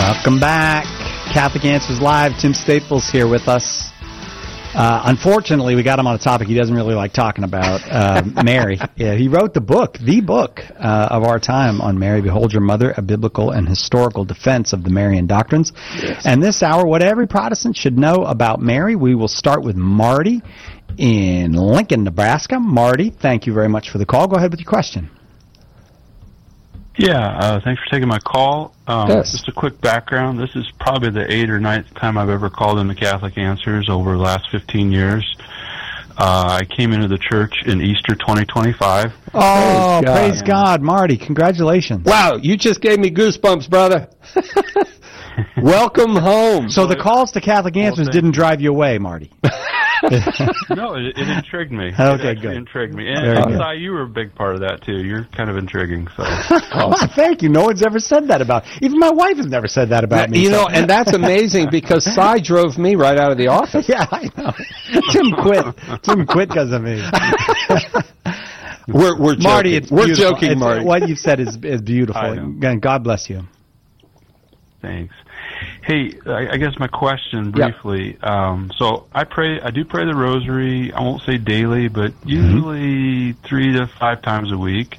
Welcome back. Catholic Answers Live. Tim Staples here with us. Unfortunately, we got him on a topic he doesn't really like talking about, Mary. Yeah, he wrote the book of our time on Mary, Behold Your Mother, a biblical and historical defense of the Marian doctrines. Yes. And this hour, what every Protestant should know about Mary, we will start with Marty in Lincoln, Nebraska. Marty, thank you very much for the call. Go ahead with your question. Yeah, thanks for taking my call. Yes. Just a quick background. This is probably the 8th or 9th time I've ever called in the Catholic Answers over the last 15 years. I came into the church in Easter 2025. Oh, praise God, Marty. Congratulations. Wow, you just gave me goosebumps, brother. Welcome home. So the calls to Catholic Answers didn't drive you away, Marty? No, it intrigued me. Okay, it good. Intrigued me. And Si, you were a big part of that, too. You're kind of intriguing. So. Thank you. No one's ever said that about me. Even my wife has never said that about me. You know, and that's amazing because Si drove me right out of the office. Yeah, I know. Tim quit. Tim quit because of me. We're joking. Marty, it's we're beautiful. joking, Marty. What you've said is beautiful. And God bless you. Thanks. Hey, I guess my question briefly. So I do pray the Rosary. I won't say daily, but usually 3 to 5 times a week.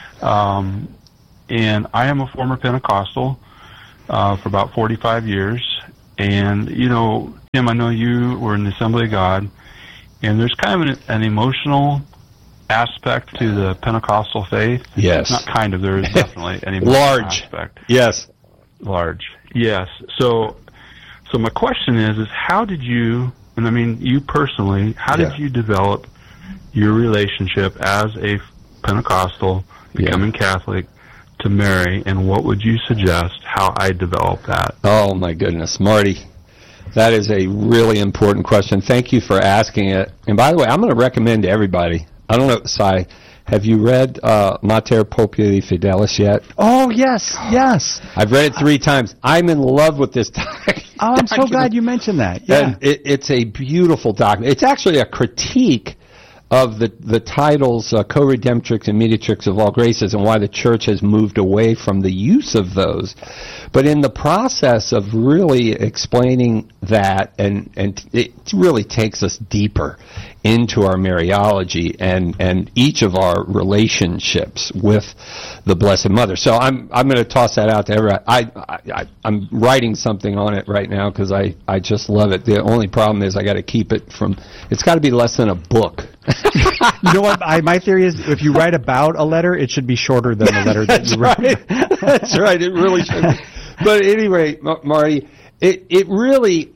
And I am a former Pentecostal for about 45 years. And you know, Tim, I know you were in the Assembly of God, and there's kind of an emotional aspect to the Pentecostal faith. Yes. Not kind of. There is definitely an emotional Large aspect. Yes. Large. Yes. So my question is how did you, and I mean you personally, how did you develop your relationship as a Pentecostal, becoming Catholic, to Mary, and what would you suggest how I develop that? Oh, my goodness. Marty, that is a really important question. Thank you for asking it. And by the way, I'm going to recommend to everybody, I don't know, Si, have you read Mater Populi Fidelis yet? Oh, yes, yes. I've read it 3 times. I'm in love with this document. Oh, I'm so glad you mentioned that. Yeah. And it's a beautiful document. It's actually a critique of the titles Co-Redemptrix and Mediatrix of All Graces and why the Church has moved away from the use of those. But in the process of really explaining that, and it really takes us deeper into our Mariology and each of our relationships with the Blessed Mother. So I'm going to toss that out to everybody. I'm writing something on it right now because I just love it. The only problem is I got to keep it from. It's got to be less than a book. You know what? My theory is if you write about a letter, it should be shorter than the letter that you write. Right. That's right. It really should be. But anyway, Marty, it really,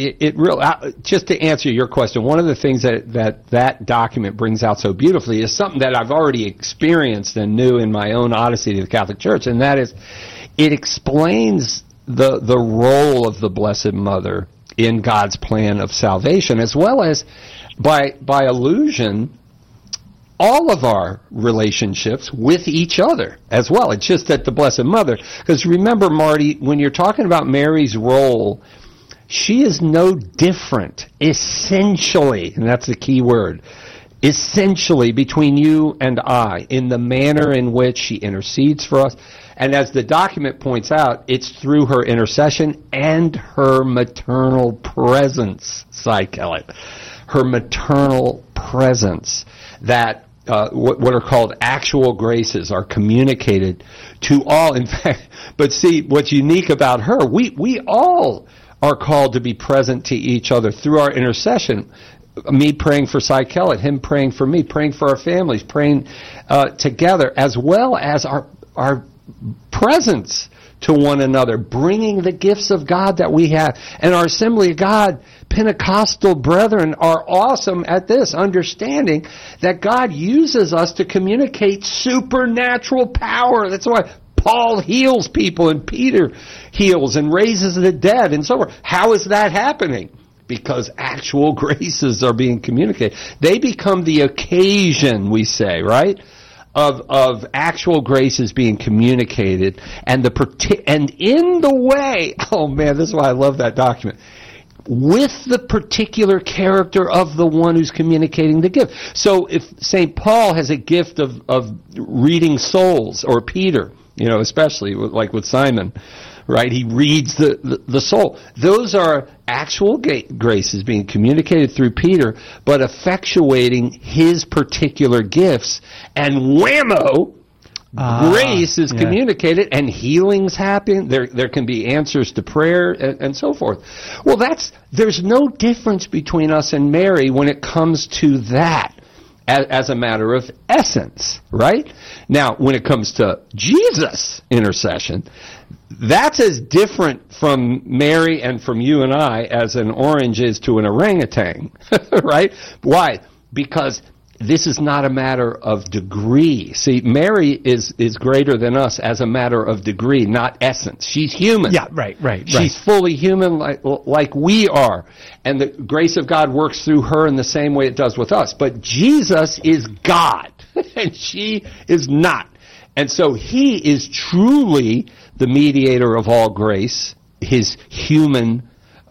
just to answer your question, one of the things that document brings out so beautifully is something that I've already experienced and knew in my own odyssey to the Catholic Church, and that is it explains the role of the Blessed Mother in God's plan of salvation, as well as by allusion, all of our relationships with each other as well. It's just that the Blessed Mother, because remember, Marty, when you're talking about Mary's role, she is no different, essentially, and that's the key word, essentially between you and I, in the manner in which she intercedes for us. And as the document points out, it's through her intercession and her maternal presence, Si Kellett. Her maternal presence that what are called actual graces are communicated to all. In fact, but see, what's unique about her, we all are called to be present to each other through our intercession. Me praying for Si Kellett, him praying for me, praying for our families, praying together, as well as our presence to one another, bringing the gifts of God that we have. And our Assembly of God Pentecostal brethren are awesome at this, understanding that God uses us to communicate supernatural power. That's why Paul heals people and Peter heals and raises the dead and so forth. How is that happening? Because actual graces are being communicated. They become the occasion, we say, right? Of actual graces being communicated, and in the way, oh man, this is why I love that document, with the particular character of the one who's communicating the gift. So if St. Paul has a gift of reading souls, or Peter, especially like with Simon, right? He reads the soul. Those are actual graces being communicated through Peter, but effectuating his particular gifts. And whammo, grace is communicated, and healings happen. There can be answers to prayer and so forth. Well, there's no difference between us and Mary when it comes to that as a matter of essence, right? Now, when it comes to Jesus' intercession, that's as different from Mary and from you and I as an orange is to an orangutan, right? Why? Because this is not a matter of degree. See, Mary is greater than us as a matter of degree, not essence. She's human. Yeah, right. She's fully human like we are. And the grace of God works through her in the same way it does with us. But Jesus is God, and she is not. And so he is truly the mediator of all grace. His human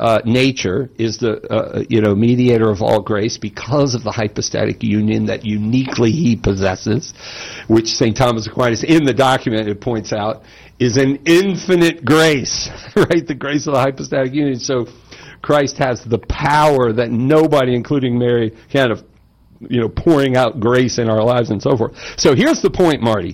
nature is the mediator of all grace because of the hypostatic union that uniquely he possesses, which St. Thomas Aquinas in the document it points out is an infinite grace, right? The grace of the hypostatic union. So Christ has the power that nobody, including Mary, kind of pouring out grace in our lives and so forth. So here's the point, Marty.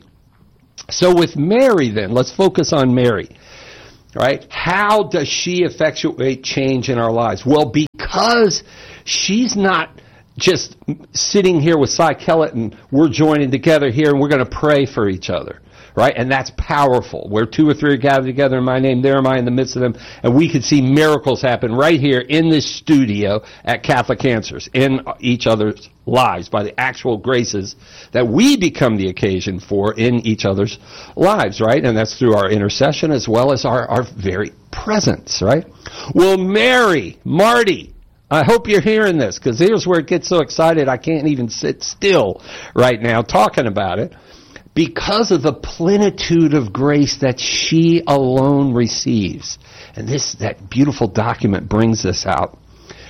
So with Mary then, let's focus on Mary. Right? How does she effectuate change in our lives? Well, because she's not just sitting here with Cy Kellett and we're joining together here and we're going to pray for each other. Right? And that's powerful. Where two or three are gathered together in my name, there am I in the midst of them. And we could see miracles happen right here in this studio at Catholic Answers, in each other's lives, by the actual graces that we become the occasion for in each other's lives, right? And that's through our intercession as well as our very presence, right? Well, Mary, Marty, I hope you're hearing this, because here's where it gets so excited I can't even sit still right now talking about it. Because of the plenitude of grace that she alone receives. And that beautiful document brings this out.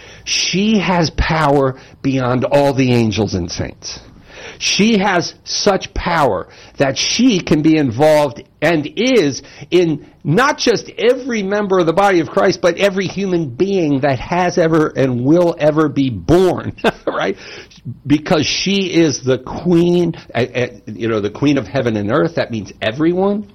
She has power beyond all the angels and saints. She has such power that she can be involved and is in not just every member of the body of Christ, but every human being that has ever and will ever be born, right? Because she is the queen, the queen of heaven and earth. That means everyone.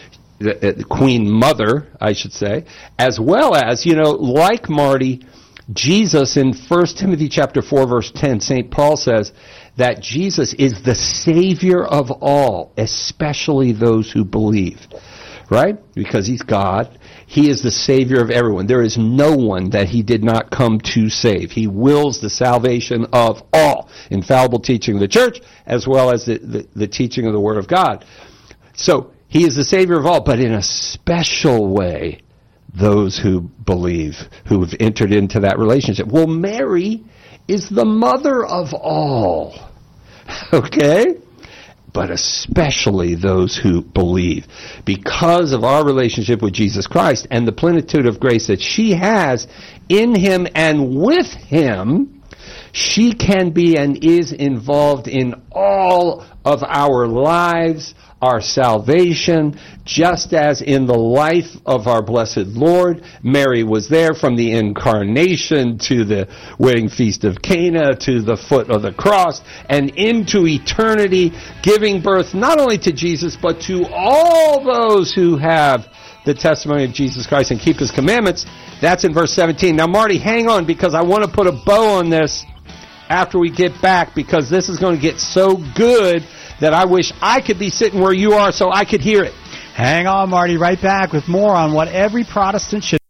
The queen mother, I should say, as well as, like Marty, Jesus in 1 Timothy chapter 4, verse 10, St. Paul says that Jesus is the Savior of all, especially those who believe. Right? Because he's God. He is the Savior of everyone. There is no one that he did not come to save. He wills the salvation of all. Infallible teaching of the church, as well as the teaching of the Word of God. So, he is the Savior of all, but in a special way, those who believe, who have entered into that relationship. Well, Mary is the mother of all. Okay? But especially those who believe. Because of our relationship with Jesus Christ and the plenitude of grace that she has in him and with him, she can be and is involved in all of our lives, our salvation, just as in the life of our blessed Lord. Mary was there from the incarnation to the wedding feast of Cana to the foot of the cross and into eternity, giving birth not only to Jesus but to all those who have the testimony of Jesus Christ and keep his commandments. That's in verse 17. Now, Marty, hang on, because I want to put a bow on this after we get back, because this is going to get so good that I wish I could be sitting where you are so I could hear it. Hang on, Marty. Right back with more on what every Protestant should.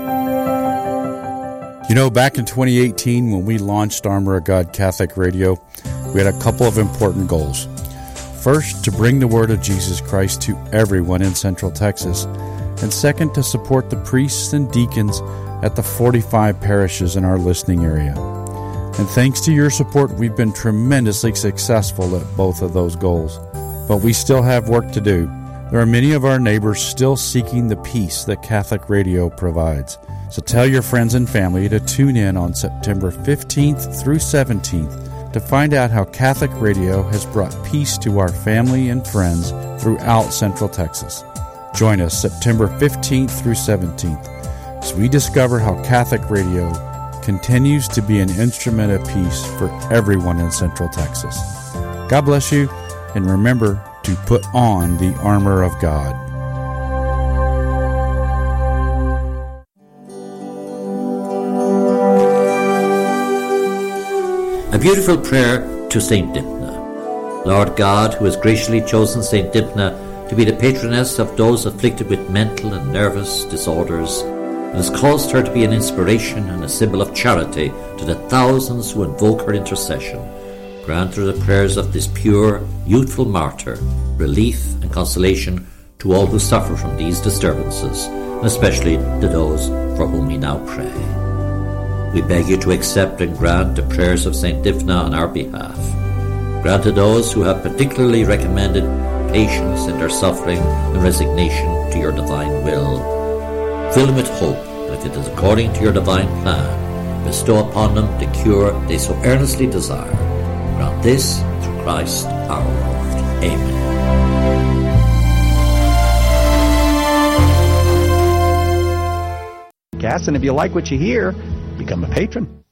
Back in 2018, when we launched Armor of God Catholic Radio, we had a couple of important goals. First, to bring the word of Jesus Christ to everyone in Central Texas. And second, to support the priests and deacons at the 45 parishes in our listening area. And thanks to your support, we've been tremendously successful at both of those goals. But we still have work to do. There are many of our neighbors still seeking the peace that Catholic Radio provides. So tell your friends and family to tune in on September 15th through 17th to find out how Catholic Radio has brought peace to our family and friends throughout Central Texas. Join us September 15th through 17th as we discover how Catholic Radio continues to be an instrument of peace for everyone in Central Texas. God bless you, and remember to put on the armor of God. A beautiful prayer to St. Dipna. Lord God, who has graciously chosen St. Dipna to be the patroness of those afflicted with mental and nervous disorders, and has caused her to be an inspiration and a symbol of charity to the thousands who invoke her intercession, grant through the prayers of this pure, youthful martyr relief and consolation to all who suffer from these disturbances, and especially to those for whom we now pray. We beg you to accept and grant the prayers of St. Dipna on our behalf. Grant to those who have particularly recommended patience in their suffering and resignation to your divine will. Fill them with hope, and if it is according to your divine plan, bestow upon them the cure they so earnestly desire. Grant this through Christ our Lord. Amen. And if you like what you hear, become a patron.